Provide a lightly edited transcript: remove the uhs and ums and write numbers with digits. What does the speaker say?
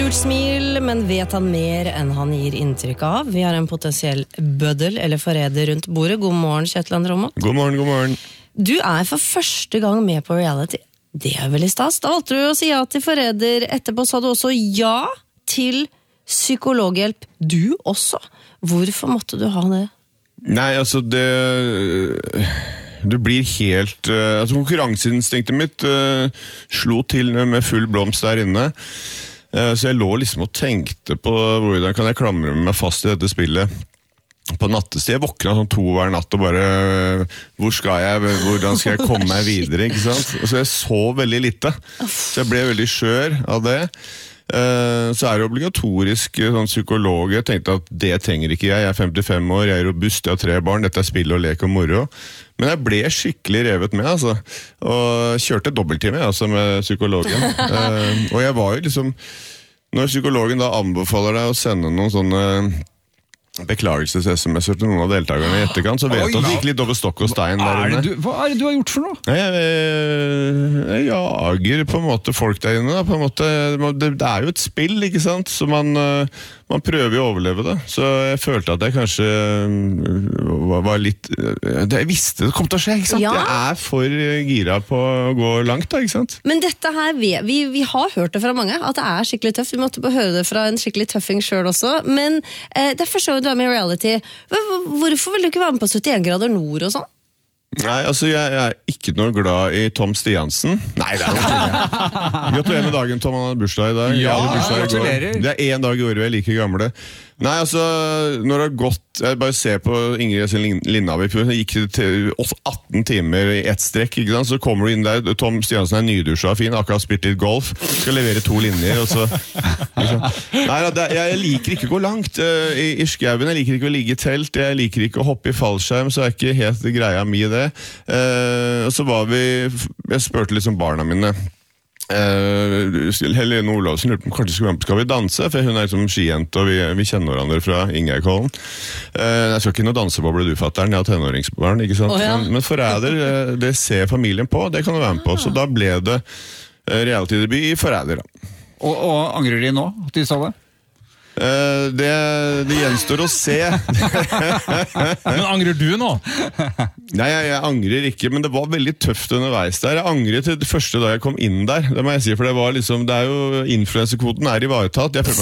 lurt smil, men vet han mer enn han gir inntrykk av? Vi har en potensiell bøddel eller forræder rundt bordet. God morgen, Kjetil Andromot. God morgen, god morgen. Du for første gang med på reality. Det veldig stas. Da valgte du å si ja til forræder. Etterpå sa du også ja til psykologhjelp. Du også. Hvorfor måtte du ha det? Nei, altså det blir helt konkurranseinstinktet mitt slo til med full blomst der inne. Så jeg lå liksom og tenkte på hvordan kan jeg klamre meg fast i dette spillet på nattestid. Jeg våkna sånn 2 hver natt og bare hvor skal jeg, hvordan skal jeg komme meg videre, ikke sant? Så jeg sov veldig lite, så jeg ble veldig skjør av det. Så det obligatorisk sånn psykolog. Jeg tenkte at det trenger ikke jeg er 55 år, jeg robust, jeg har 3 barn, dette spill og lek og moro. Men jeg ble skikkelig revet med, altså. Og kjørte dobbelttime, altså, med psykologen. Og jeg var jo liksom, når psykologen da anbefaler deg å sende noen sånne beklagelses-SMS-er til noen av deltakerne i etterkant, så vet du at det gikk litt over stokk og stein der inne. Hva det du har gjort for noe? Jeg jager på en måte folk der inne, da. På en måte, det jo et spill, ikke sant? Så man prøver å overleve det. Så jeg følte at jeg kanskje var litt jeg visste det kom til å skje, ikke sant? Ja. Jeg for gira på å gå langt da, ikke sant? Men dette her, vi har hørt det fra mange, at det skikkelig tøft. Vi måtte bare høre det fra en skikkelig tøffing selv også. Men det første du med reality. Hvorfor vil du ikke være med på 71 grader nord og sånn? Nei, altså jeg ikke noe glad i Tom Stiansen. Nei, det noe. Gratulerer med dagen, Tom, han har bursdag i dag. Ja, gratulerer. Det 1 dag i året vi like gamle. Nei, altså, når det har gått, jeg bare ser på Ingrid Lindavik, det gikk til 18 timer i ett strekk, ikke sant? Så kommer du inn der, Tom Stiansen nydusja og fin, akkurat spilt litt golf, skal levere 2 linjer, og så liksom. Nei, jeg liker ikke å gå langt i skauen, jeg liker ikke å ligge i telt, jeg liker ikke å hoppe i fallskjerm, så ikke helt greia mye det. Og så jeg spurte liksom barna mine, Helene Olavsen lurte på om kanskje skulle være med på Skal vi danse, for hun liksom skijente og vi kjenner hverandre fra Ingekollen. Jeg skal ikke noe danseboble du fatteren, jeg har tenåringsbarn, ikke sant? Men forræder, det ser familien på, det kan du være med på, så da ble det reality-debut i Forræder. Og angrer de nå at de sa det? Det gjenstår å se. Men angrer du nå? Nei, jeg angrer ikke, men det var veldig tøft underveis der. Jeg angret til det første da jeg kom inn der, det må jeg si, for det var liksom, det jo influenserkvoten ivaretatt. Jeg følte meg